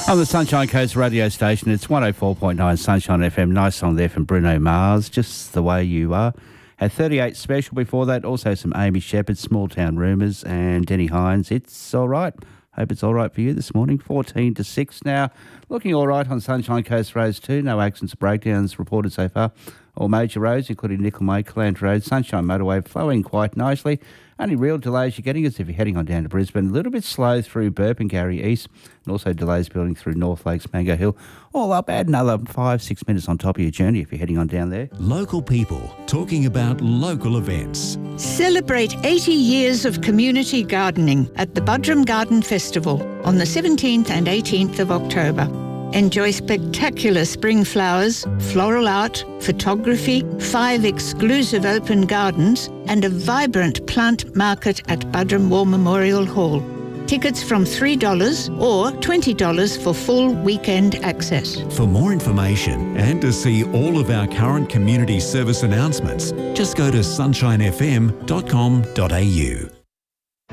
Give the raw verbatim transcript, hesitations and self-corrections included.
On the Sunshine Coast radio station, it's one oh four point nine Sunshine F M. Nice song there from Bruno Mars, Just the Way You Are. Had thirty-eight Special before that, also some Amy Shepherd, Small Town Rumours, and Denny Hines. It's all right. Hope it's all right for you this morning. fourteen to six now. Looking all right on Sunshine Coast roads too. No accidents or breakdowns reported so far. All major roads, including Nickel May, Calandra Road, Sunshine Motorway, flowing quite nicely. Only real delays you're getting is if you're heading on down to Brisbane. A little bit slow through Burpengary East, and also delays building through North Lakes, Mango Hill. All up, add another five, six minutes on top of your journey if you're heading on down there. Local people talking about local events. Celebrate eighty years of community gardening at the Buderim Garden Festival on the seventeenth and eighteenth of October. Enjoy spectacular spring flowers, floral art, photography, five exclusive open gardens, and a vibrant plant market at Buderim War Memorial Hall. Tickets from three dollars or twenty dollars for full weekend access. For more information and to see all of our current community service announcements, just go to sunshine f m dot com dot a u.